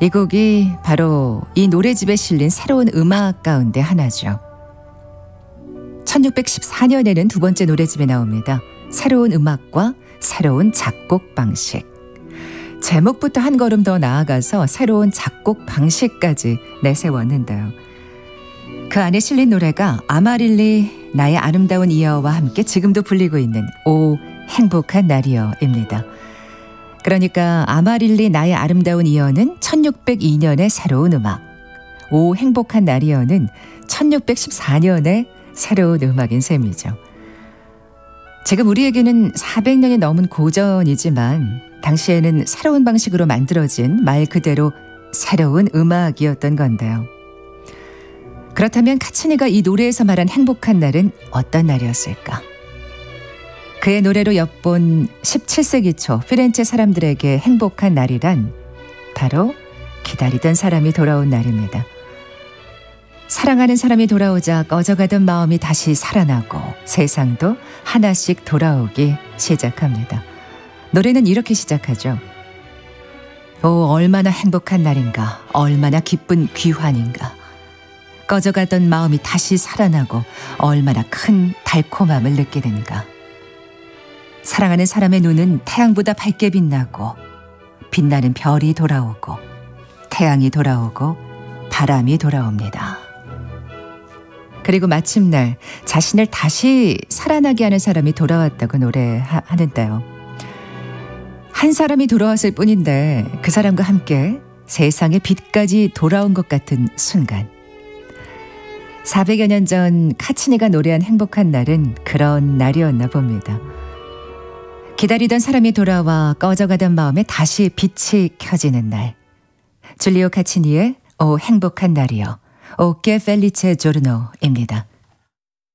이 곡이 바로 이 노래집에 실린 새로운 음악 가운데 하나죠. 1614년에는 두 번째 노래집이 나옵니다. 새로운 음악과 새로운 작곡 방식. 제목부터 한 걸음 더 나아가서 새로운 작곡 방식까지 내세웠는데요. 그 안에 실린 노래가 아마릴리 나의 아름다운 이여와 함께 지금도 불리고 있는 오 행복한 날이여입니다. 그러니까 아마릴리 나의 아름다운 이여는 1602년의 새로운 음악, 오 행복한 날이여는 1614년의 새로운 음악인 셈이죠. 지금 우리에게는 400년이 넘은 고전이지만 당시에는 새로운 방식으로 만들어진 말 그대로 새로운 음악이었던 건데요. 그렇다면 카츠니가 이 노래에서 말한 행복한 날은 어떤 날이었을까? 그의 노래로 엿본 17세기 초 피렌체 사람들에게 행복한 날이란 바로 기다리던 사람이 돌아온 날입니다. 사랑하는 사람이 돌아오자 꺼져가던 마음이 다시 살아나고 세상도 하나씩 돌아오기 시작합니다. 노래는 이렇게 시작하죠. 오, 얼마나 행복한 날인가, 얼마나 기쁜 귀환인가. 꺼져가던 마음이 다시 살아나고 얼마나 큰 달콤함을 느끼는가. 사랑하는 사람의 눈은 태양보다 밝게 빛나고 빛나는 별이 돌아오고 태양이 돌아오고 바람이 돌아옵니다. 그리고 마침날 자신을 다시 살아나게 하는 사람이 돌아왔다고 노래하는데요. 한 사람이 돌아왔을 뿐인데 그 사람과 함께 세상의 빛까지 돌아온 것 같은 순간. 400여 년 전 카츠니가 노래한 행복한 날은 그런 날이었나 봅니다. 기다리던 사람이 돌아와 꺼져가던 마음에 다시 빛이 켜지는 날. 줄리오 카츠니의 오 행복한 날이여, 오 게 펠리체 조르노입니다.